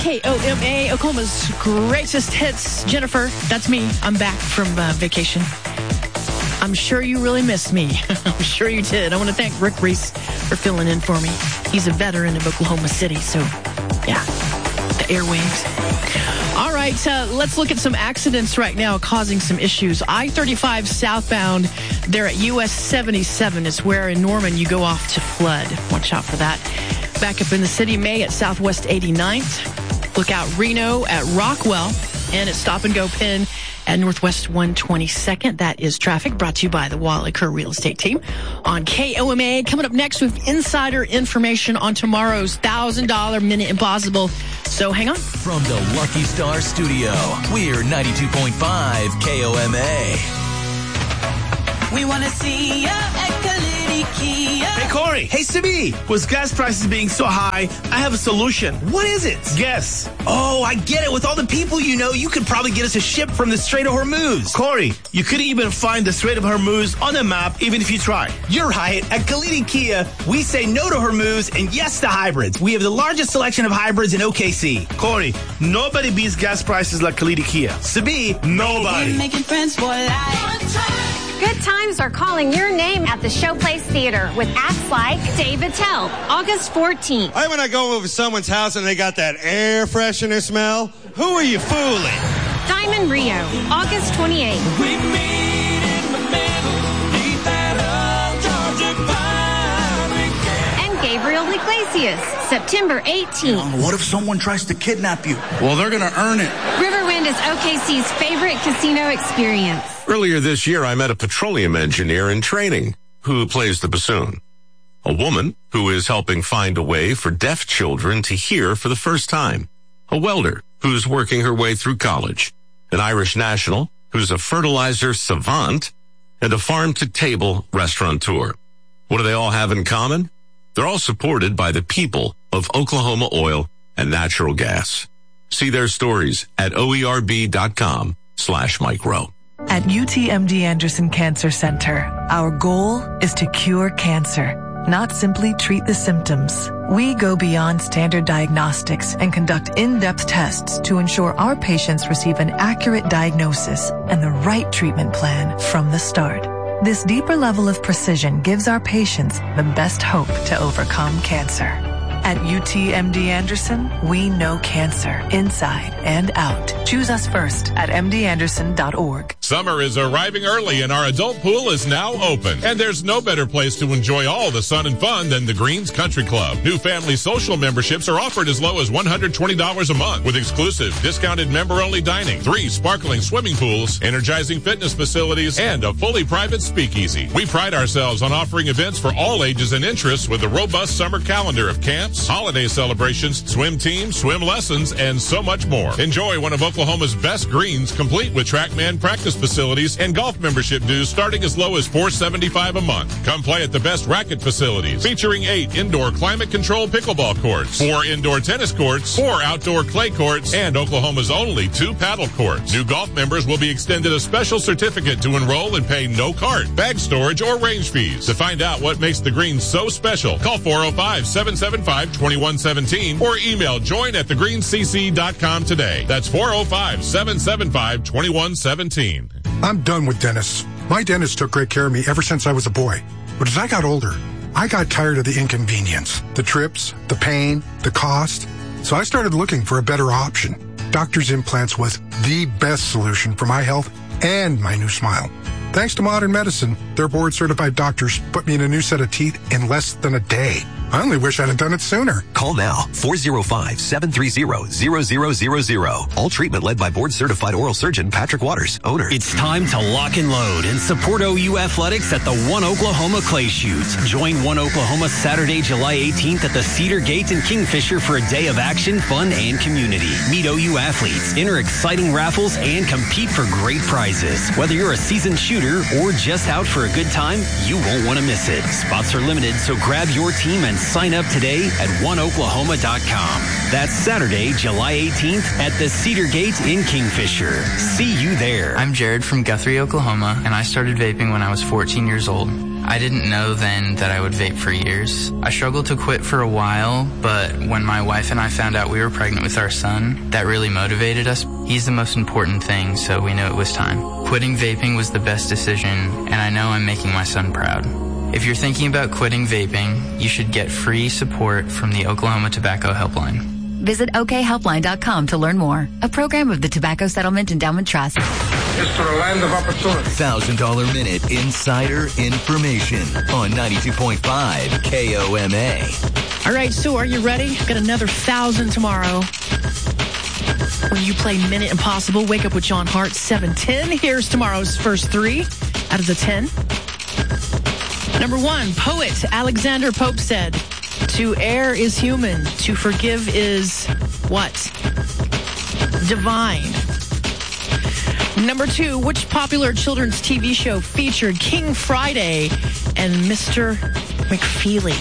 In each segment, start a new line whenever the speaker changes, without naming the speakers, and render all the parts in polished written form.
KOMA, Oklahoma's greatest hits. Jennifer, that's me. I'm back from vacation. I'm sure you really missed me. I'm sure you did. I want to thank Rick Reese for filling in for me. He's a veteran of Oklahoma City, so yeah, the airwaves. All right, let's look at some accidents right now causing some issues. I-35 southbound, there at US 77 is where in Norman you go off to Flood. Watch out for that. Back up in the city, May at Southwest 89th. Look out Reno at Rockwell and at Stop and Go Penn at Northwest 122nd. That is traffic brought to you by the Wally Kerr Real Estate Team on KOMA. Coming up next with insider information on tomorrow's $1,000 Minute Impossible. So hang on.
From the Lucky Star Studio, we're 92.5 KOMA.
We want to see ya at Kalidi Kia.
Hey, Corey. Hey, Simi. With gas prices being so high, I have a solution.
What is it?
Guess.
Oh, I get it. With all the people you know, you could probably get us a ship from the Strait of Hormuz.
Corey, you couldn't even find the Strait of Hormuz on the map, even if you tried.
You're right. At Kalidi Kia, we say no to Hormuz and yes to hybrids. We have the largest selection of hybrids in OKC.
Corey, nobody beats gas prices like Kalidi Kia.
Sabi,
nobody.
We're making friends for life.
Good times are calling your name at the Showplace Theater with acts like Dave Attell, August 14th.
Hey, when I go over someone's house and they got that air freshener smell, who are you fooling?
Diamond Rio, August 28th.
We meet in the middle, beat that old Georgia pine.
And Gabriel Iglesias, September 18th.
What if someone tries to kidnap you? Well, they're going to earn it.
Riverwind is OKC's favorite casino experience.
Earlier this year, I met a petroleum engineer in training who plays the bassoon. A woman who is helping find a way for deaf children to hear for the first time. A welder who's working her way through college. An Irish national who's a fertilizer savant. And a farm-to-table restaurateur. What do they all have in common? They're all supported by the people of Oklahoma Oil and Natural Gas. See their stories at oerb.com/micro.
At UTMD Anderson Cancer Center, our goal is to cure cancer, not simply treat the symptoms. We go beyond standard diagnostics and conduct in-depth tests to ensure our patients receive an accurate diagnosis and the right treatment plan from the start. This deeper level of precision gives our patients the best hope to overcome cancer. At UTMD Anderson, we know cancer inside and out. Choose us first at mdanderson.org.
Summer is arriving early and our adult pool is now open. And there's no better place to enjoy all the sun and fun than the Greens Country Club. New family social memberships are offered as low as $120 a month with exclusive discounted member-only dining, 3 sparkling swimming pools, energizing fitness facilities, and a fully private speakeasy. We pride ourselves on offering events for all ages and interests with a robust summer calendar of camps, holiday celebrations, swim teams, swim lessons, and so much more. Enjoy one of Oklahoma's best greens, complete with TrackMan practice facilities and golf membership dues starting as low as $475 a month. Come play at the best racket facilities, featuring 8 indoor climate-controlled pickleball courts, 4 indoor tennis courts, 4 outdoor clay courts, and Oklahoma's only 2 paddle courts. New golf members will be extended a special certificate to enroll and pay no cart, bag storage, or range fees. To find out what makes the greens so special, call 405-775-2117 or email join@thegreenscc.com today. That's 405-775-2117.
I'm done with dentists. My dentist took great care of me ever since I was a boy. But as I got older, I got tired of the inconvenience, the trips, the pain, the cost. So I started looking for a better option. Doctor's Implants was the best solution for my health and my new smile. Thanks to modern medicine, their board-certified doctors put me in a new set of teeth in less than a day. I only wish I'd have done it sooner.
Call now, 405-730-0000. All treatment led by board-certified oral surgeon Patrick Waters, owner.
It's time to lock and load and support OU Athletics at the One Oklahoma Clay Shoots. Join One Oklahoma Saturday, July 18th at the Cedar Gate in Kingfisher for a day of action, fun, and community. Meet OU athletes, enter exciting raffles, and compete for great prizes. Whether you're a seasoned shooter or just out for a good time, you won't want to miss it. Spots are limited, so grab your team and sign up today at oneoklahoma.com. That's Saturday, July 18th at the Cedar Gate in Kingfisher. See you there.
I'm Jared from Guthrie, Oklahoma, and I started vaping when I was 14 years old. I didn't know then that I would vape for years. I struggled to quit for a while, but when my wife and I found out we were pregnant with our son, that really motivated us. He's the most important thing, so we knew it was time. Quitting vaping was the best decision, and I know I'm making my son proud. If you're thinking about quitting vaping, you should get free support from the Oklahoma Tobacco Helpline.
Visit okhelpline.com to learn more. A program of the Tobacco Settlement Endowment Trust.
It's to the land of opportunity.
$1,000 Minute Insider Information on 92.5 KOMA.
All right, Sue, are you ready? Got another 1,000 tomorrow. When you play Minute Impossible, wake up with John Hart, 7:10. Here's tomorrow's first 3 out of the 10. Number 1, poet Alexander Pope said, "To err is human, to forgive is what? Divine." Number 2, which popular children's TV show featured King Friday and Mr. McFeely?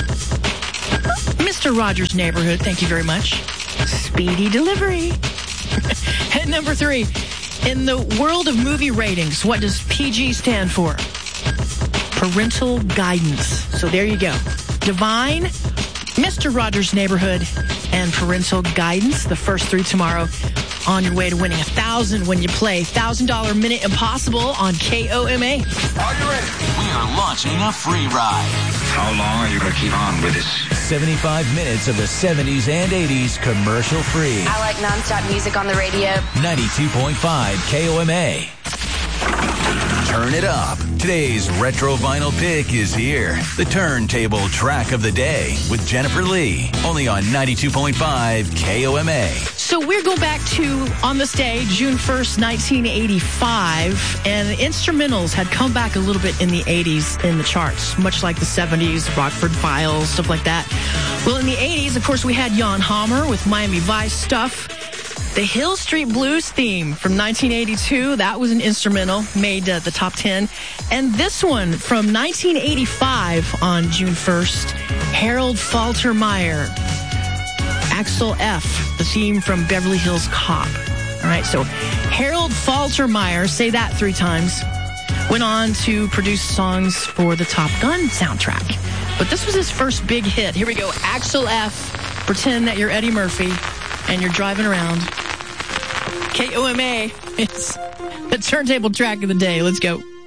Mr. Rogers' Neighborhood, thank you very much. Speedy delivery. And number 3, in the world of movie ratings, what does PG stand for? Parental guidance. So there you go. Divine, Mr. Rogers' Neighborhood, and parental guidance. The first 3 tomorrow. On your way to winning 1,000 when you play $1,000 Minute Impossible on KOMA.
Are you ready? We are launching a free ride.
How long are you going to keep on with this?
75 minutes of the 70s and 80s commercial free.
I like nonstop music on the radio.
92.5 KOMA. Turn it up. Today's retro vinyl pick is here. The turntable track of the day with Jennifer Lee. Only on 92.5 KOMA.
So we're going back to, on this day, June 1st, 1985, and instrumentals had come back a little bit in the 80s in the charts, much like the 70s, Rockford Files, stuff like that. Well, in the 80s, of course, we had Jan Hammer with Miami Vice stuff. The Hill Street Blues theme from 1982, that was an instrumental, made the top 10. And this one from 1985 on June 1st, Harold Faltermeyer, Axel F., the theme from Beverly Hills Cop. All right, so Harold Faltermeyer, say that 3 times, went on to produce songs for the Top Gun soundtrack. But this was his first big hit. Here we go, Axel F., pretend that you're Eddie Murphy and you're driving around. KOMA, it's the turntable track of the day. Let's go.